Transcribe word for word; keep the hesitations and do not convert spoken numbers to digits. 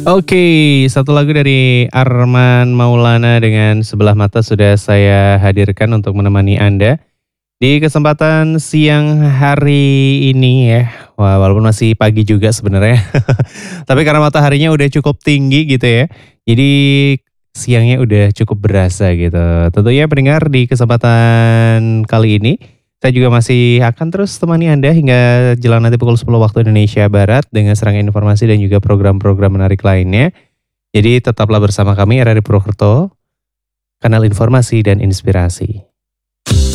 Oke, satu lagu dari Armand Maulana dengan Sebelah Mata sudah saya hadirkan untuk menemani Anda di kesempatan siang hari ini ya. Wah, walaupun masih pagi juga sebenarnya. Tapi karena mataharinya udah cukup tinggi gitu ya. Jadi siangnya udah cukup berasa gitu. Tentunya pendengar di kesempatan kali ini saya juga masih akan terus temani Anda hingga jelang nanti pukul sepuluh waktu Indonesia Barat dengan serangkaian informasi dan juga program-program menarik lainnya. Jadi tetaplah bersama kami R R I Purwokerto, kanal informasi dan inspirasi.